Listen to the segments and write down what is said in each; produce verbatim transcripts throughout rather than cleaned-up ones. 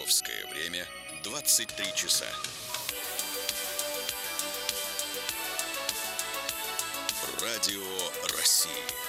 Московское время двадцать три часа. Радио России.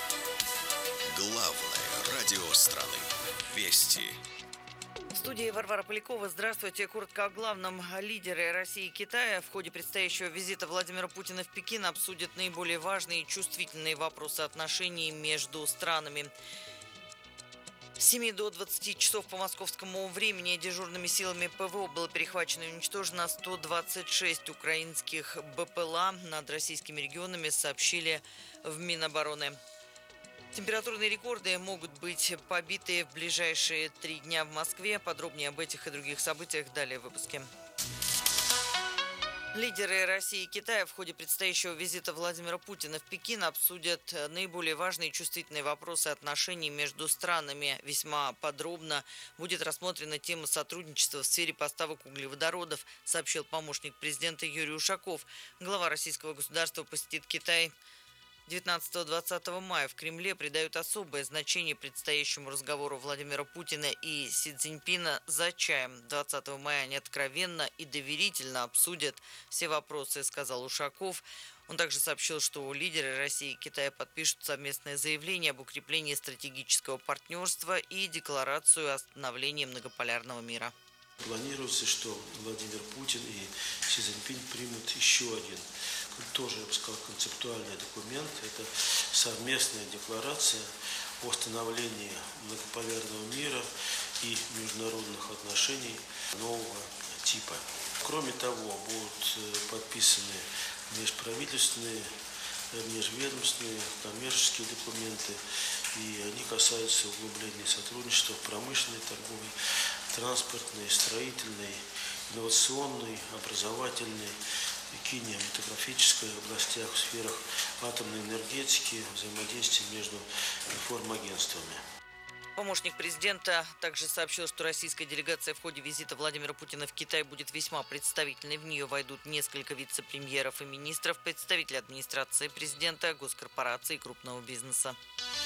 Главное радио страны. Вести. В студии Варвара Полякова. Здравствуйте. Коротко о главном. Лидеры России и Китая в ходе предстоящего визита Владимира Путина в Пекин обсудят наиболее важные и чувствительные вопросы отношений между странами. С семи до двадцати часов по московскому времени дежурными силами ПВО было перехвачено и уничтожено сто двадцать шесть украинских БПЛА. Над российскими регионами сообщили в Минобороны. Температурные рекорды могут быть побиты в ближайшие три дня в Москве. Подробнее об этих и других событиях далее в выпуске. Лидеры России и Китая в ходе предстоящего визита Владимира Путина в Пекин обсудят наиболее важные и чувствительные вопросы отношений между странами. Весьма подробно будет рассмотрена тема сотрудничества в сфере поставок углеводородов, сообщил помощник президента Юрий Ушаков. Глава российского государства посетит Китай девятнадцатого-двадцатого мая. В Кремле придают особое значение предстоящему разговору Владимира Путина и Си Цзиньпина за чаем. двадцатого мая они откровенно и доверительно обсудят все вопросы, сказал Ушаков. Он также сообщил, что лидеры России и Китая подпишут совместное заявление об укреплении стратегического партнерства и декларацию о становлении многополярного мира. Планируется, что Владимир Путин и Си Цзиньпин примут еще один, тоже, я бы сказал, концептуальный документ. Это совместная декларация о становлении многополярного мира и международных отношений нового типа. Кроме того, будут подписаны межправительственные, межведомственные, коммерческие документы, и они касаются углубления сотрудничества в промышленной, торговой, транспортной, строительной, инновационной, образовательной, кинематографической областях, в сферах атомной энергетики, взаимодействия между информагентствами. Помощник президента также сообщил, что российская делегация в ходе визита Владимира Путина в Китай будет весьма представительной. В нее войдут несколько вице-премьеров и министров, представители администрации президента, госкорпораций и крупного бизнеса.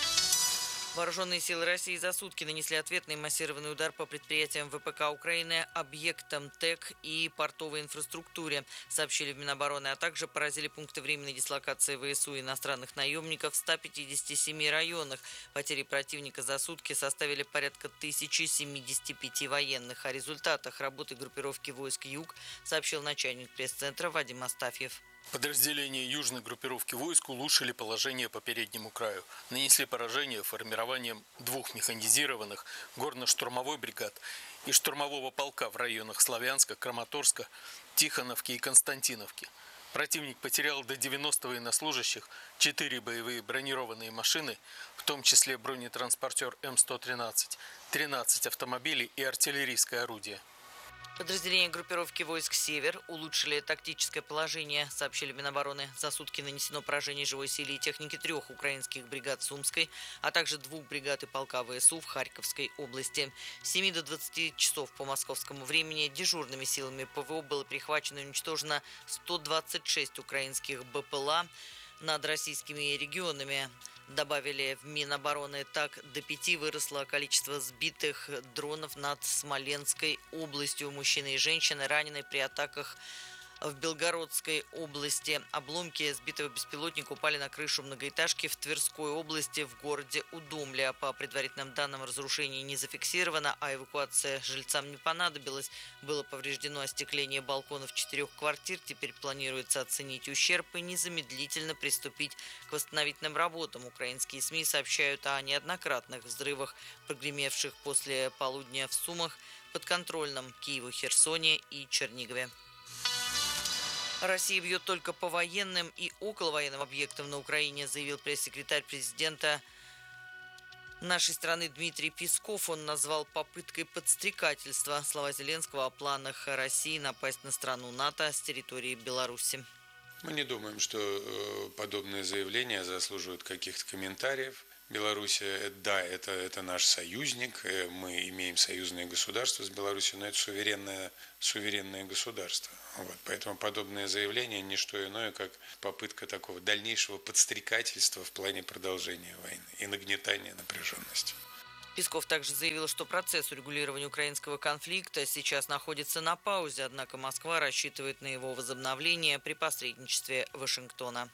Вооруженные силы России за сутки нанесли ответный массированный удар по предприятиям ВПК Украины, объектам ТЭК и портовой инфраструктуре, сообщили в Минобороны, а также поразили пункты временной дислокации ВСУ и иностранных наемников в ста пятидесяти семи районах. Потери противника за сутки составили порядка тысячи семидесяти пяти военных. О результатах работы группировки войск «Юг» сообщил начальник пресс-центра Вадим Астафьев. Подразделения южной группировки войск улучшили положение по переднему краю. Нанесли поражение формированием двух механизированных горно-штурмовой бригад и штурмового полка в районах Славянска, Краматорска, Тихоновки и Константиновки. Противник потерял до девяноста военнослужащих, четыре боевые бронированные машины, в том числе бронетранспортер М сто тринадцать, тринадцать автомобилей и артиллерийское орудие. Подразделения группировки войск «Север» улучшили тактическое положение, сообщили Минобороны. За сутки нанесено поражение живой силе и техники трех украинских бригад Сумской, а также двух бригад и полка ВСУ в Харьковской области. С семи до двадцати часов по московскому времени дежурными силами ПВО было перехвачено и уничтожено сто двадцать шесть украинских БПЛА над российскими регионами. Добавили в Минобороны. Так, до пяти выросло количество сбитых дронов над Смоленской областью. Мужчины и женщины ранены при атаках в Белгородской области. Обломки сбитого беспилотника упали на крышу многоэтажки в Тверской области в городе Удомля. По предварительным данным, разрушение не зафиксировано, а эвакуация жильцам не понадобилась. Было повреждено остекление балконов четырех квартир. Теперь планируется оценить ущерб и незамедлительно приступить к восстановительным работам. Украинские СМИ сообщают о неоднократных взрывах, прогремевших после полудня в Сумах, подконтрольном Киеву, Херсоне и Чернигове. Россия бьет только по военным и околовоенным объектам на Украине, заявил пресс-секретарь президента нашей страны Дмитрий Песков. Он назвал попыткой подстрекательства слова Зеленского о планах России напасть на страну НАТО с территории Беларуси. Мы не думаем, что подобные заявления заслуживают каких-то комментариев. Белоруссия, да, это, это наш союзник, мы имеем союзное государство с Беларусью, но это суверенное, суверенное государство. Вот, поэтому подобное заявление не что иное, как попытка такого дальнейшего подстрекательства в плане продолжения войны и нагнетания напряженности. Песков также заявил, что процесс урегулирования украинского конфликта сейчас находится на паузе, однако Москва рассчитывает на его возобновление при посредничестве Вашингтона.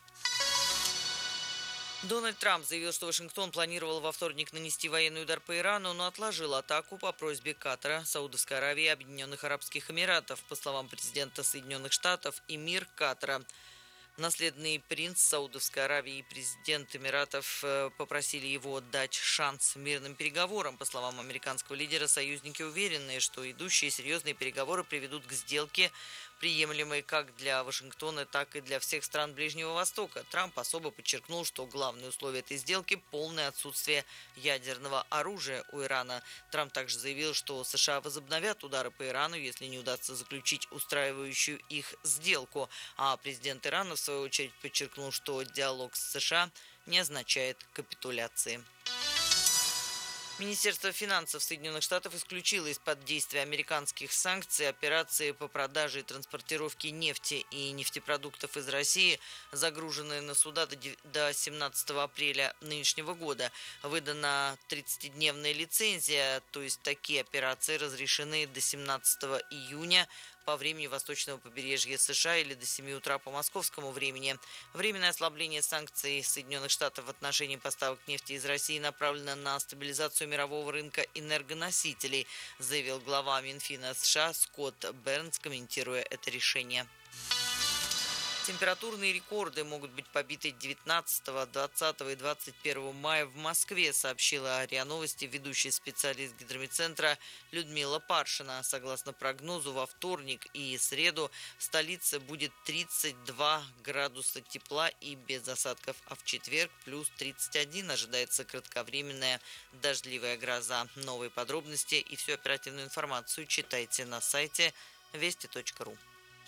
Дональд Трамп заявил, что Вашингтон планировал во вторник нанести военный удар по Ирану, но отложил атаку по просьбе Катара, Саудовской Аравии и Объединенных Арабских Эмиратов. По словам президента Соединенных Штатов, эмир Катара, наследный принц Саудовской Аравии и президент Эмиратов попросили его дать шанс мирным переговорам. По словам американского лидера, союзники уверены, что идущие серьезные переговоры приведут к сделке, приемлемой как для Вашингтона, так и для всех стран Ближнего Востока. Трамп особо подчеркнул, что главное условие этой сделки – полное отсутствие ядерного оружия у Ирана. Трамп также заявил, что США возобновят удары по Ирану, если не удастся заключить устраивающую их сделку. А президент Ирана, в свою очередь, подчеркнул, что диалог с США не означает капитуляции. Министерство финансов Соединенных Штатов исключило из-под действия американских санкций операции по продаже и транспортировке нефти и нефтепродуктов из России, загруженные на суда до семнадцатого апреля нынешнего года. Выдана тридцатидневная лицензия, то есть такие операции разрешены до семнадцатого июня по времени восточного побережья США или до семи утра по московскому времени. Временное ослабление санкций Соединенных Штатов в отношении поставок нефти из России направлено на стабилизацию мирового рынка энергоносителей, заявил глава Минфина США Скотт Бернс, комментируя это решение. Температурные рекорды могут быть побиты девятнадцатого, двадцатого и двадцать первого мая в Москве, сообщила РИА Новости ведущий специалист гидрометцентра Людмила Паршина. Согласно прогнозу, во вторник и среду в столице будет тридцать два градуса тепла и без осадков, а в четверг плюс тридцать один. Ожидается кратковременная дождливая гроза. Новые подробности и всю оперативную информацию читайте на сайте вести точка ру.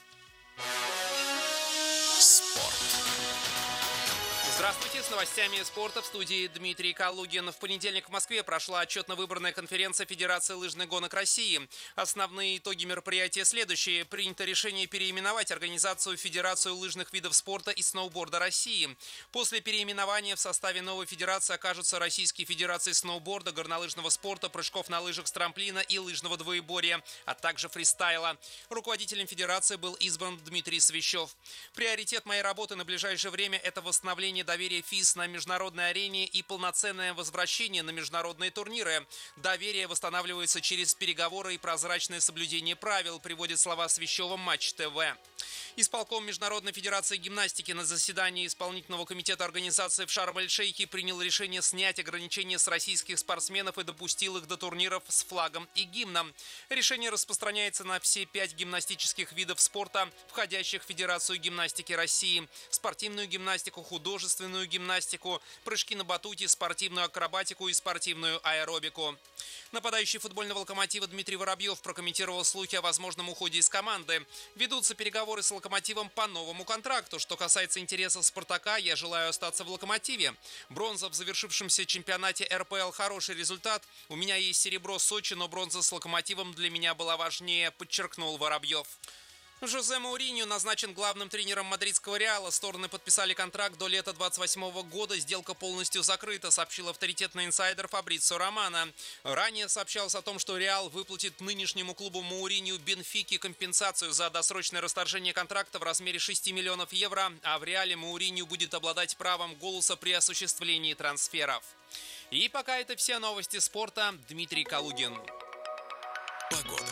Спорт. Здравствуйте, с новостями спорта в студии Дмитрий Калугин. В понедельник в Москве прошла отчетно-выборная конференция Федерации лыжных гонок России. Основные итоги мероприятия следующие. Принято решение переименовать организацию Федерацию лыжных видов спорта и сноуборда России. После переименования в составе новой федерации окажутся Российские федерации сноуборда, горнолыжного спорта, прыжков на лыжах с трамплина и лыжного двоеборья, а также фристайла. Руководителем федерации был избран Дмитрий Свящев. Приоритет моей работы на ближайшее время – это восстановление доверие ФИС на международной арене и полноценное возвращение на международные турниры. Доверие восстанавливается через переговоры и прозрачное соблюдение правил, приводит слова Свящева Матч ТВ. Исполком Международной федерации гимнастики на заседании исполнительного комитета организации в Шарм-эль-Шейхе принял решение снять ограничения с российских спортсменов и допустил их до турниров с флагом и гимном. Решение распространяется на все пять гимнастических видов спорта, входящих в Федерацию гимнастики России: спортивную гимнастику, художественную гимнастику, прыжки на батуте, спортивную акробатику и спортивную аэробику. Нападающий футбольного «Локомотива» Дмитрий Воробьев прокомментировал слухи о возможном уходе из команды. Ведутся переговоры с «Локомотивом» по новому контракту. Что касается интересов «Спартака», я желаю остаться в «Локомотиве». Бронза в завершившемся чемпионате эр пэ эл – хороший результат. У меня есть серебро Сочи, но бронза с «Локомотивом» для меня была важнее, подчеркнул Воробьев. Жозе Мауриньо назначен главным тренером мадридского «Реала». Стороны подписали контракт до лета двадцать восьмого года. Сделка полностью закрыта, сообщил авторитетный инсайдер Фабрицио Романо. Ранее сообщалось о том, что «Реал» выплатит нынешнему клубу Мауриньо Бенфике компенсацию за досрочное расторжение контракта в размере шести миллионов евро, а в «Реале» Мауриньо будет обладать правом голоса при осуществлении трансферов. И пока это все новости спорта. Дмитрий Калугин. Погода.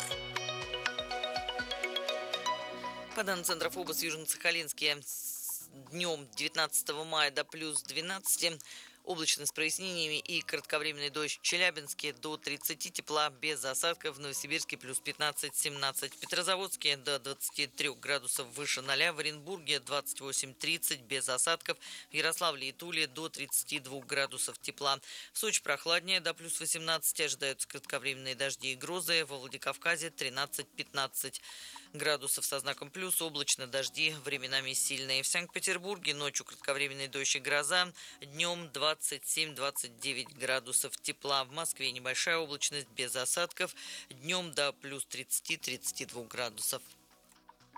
По данным Центра ФОБОС, в Южно-Сахалинске днем девятнадцатого мая до плюс двенадцати, облачно с прояснениями и кратковременный дождь в Челябинске до тридцати тепла без осадков, в Новосибирске плюс пятнадцать-семнадцать, в Петрозаводске до двадцати трёх градусов выше ноля, в Оренбурге двадцать восемь-тридцать без осадков, в Ярославле и Туле до тридцати двух градусов тепла. В Сочи прохладнее, до плюс восемнадцати, ожидаются кратковременные дожди и грозы, во Владикавказе тринадцать-пятнадцать градусов со знаком плюс, облачно, дожди временами сильные. В Санкт-Петербурге ночью кратковременный дождь и гроза, днем двадцать семь-двадцать девять градусов тепла. В Москве небольшая облачность без осадков, днем до плюс тридцати-тридцати двух градусов.